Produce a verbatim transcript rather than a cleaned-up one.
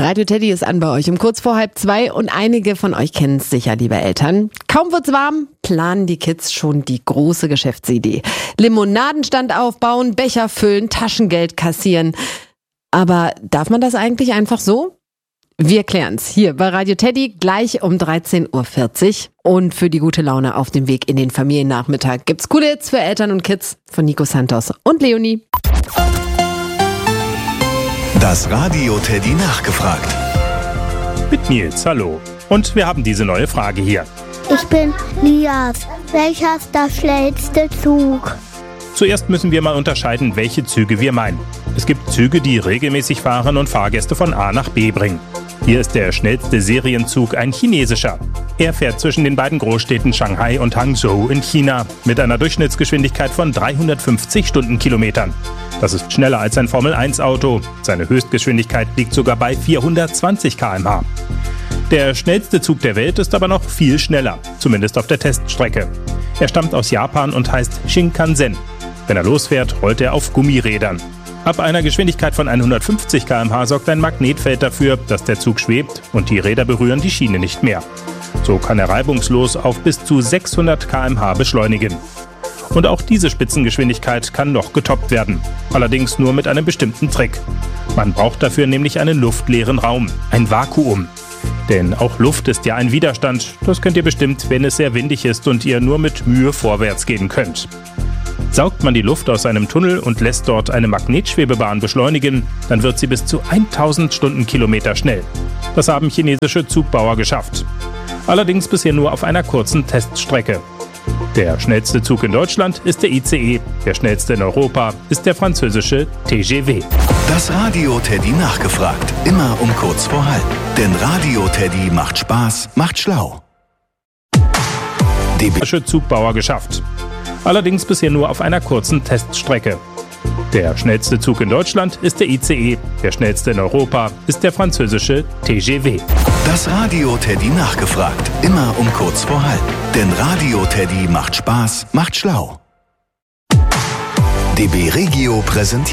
Radio Teddy ist an bei euch um kurz vor halb zwei und einige von euch kennen es sicher, liebe Eltern. Kaum wird's warm, planen die Kids schon die große Geschäftsidee. Limonadenstand aufbauen, Becher füllen, Taschengeld kassieren. Aber darf man das eigentlich einfach so? Wir klären's hier bei Radio Teddy gleich um dreizehn Uhr vierzig. Und für die gute Laune auf dem Weg in den Familiennachmittag gibt's coole Hits für Eltern und Kids von Nico Santos und Leonie. Das Radio Teddy nachgefragt. Mit Nils, hallo. Und wir haben diese neue Frage hier. Ich bin Lias. Welcher ist der schnellste Zug? Zuerst müssen wir mal unterscheiden, welche Züge wir meinen. Es gibt Züge, die regelmäßig fahren und Fahrgäste von A nach B bringen. Hier ist der schnellste Serienzug ein chinesischer. Er fährt zwischen den beiden Großstädten Shanghai und Hangzhou in China mit einer Durchschnittsgeschwindigkeit von dreihundertfünfzig Stundenkilometern. Das ist schneller als ein Formel eins Auto. Seine Höchstgeschwindigkeit liegt sogar bei vierhundertzwanzig Kilometer pro Stunde. Der schnellste Zug der Welt ist aber noch viel schneller, zumindest auf der Teststrecke. Er stammt aus Japan und heißt Shinkansen. Wenn er losfährt, rollt er auf Gummirädern. Ab einer Geschwindigkeit von hundertfünfzig Kilometer pro Stunde sorgt ein Magnetfeld dafür, dass der Zug schwebt und die Räder berühren die Schiene nicht mehr. So kann er reibungslos auf bis zu sechshundert Kilometer pro Stunde beschleunigen. Und auch diese Spitzengeschwindigkeit kann noch getoppt werden. Allerdings nur mit einem bestimmten Trick. Man braucht dafür nämlich einen luftleeren Raum, ein Vakuum. Denn auch Luft ist ja ein Widerstand. Das kennt ihr bestimmt, wenn es sehr windig ist und ihr nur mit Mühe vorwärts gehen könnt. Saugt man die Luft aus einem Tunnel und lässt dort eine Magnetschwebebahn beschleunigen, dann wird sie bis zu tausend Stundenkilometer schnell. Das haben chinesische Zugbauer geschafft. Allerdings bisher nur auf einer kurzen Teststrecke. Der schnellste Zug in Deutschland ist der I C E. Der schnellste in Europa ist der französische T G V. Das Radio Teddy nachgefragt. Immer um kurz vor halb. Denn Radio Teddy macht Spaß, macht schlau. Die chinesische Zugbauer geschafft. Allerdings bisher nur auf einer kurzen Teststrecke. Der schnellste Zug in Deutschland ist der I C E. Der schnellste in Europa ist der französische T G V. Das Radio Teddy nachgefragt. Immer um kurz vor halb. Denn Radio Teddy macht Spaß, macht schlau. D B Regio präsentiert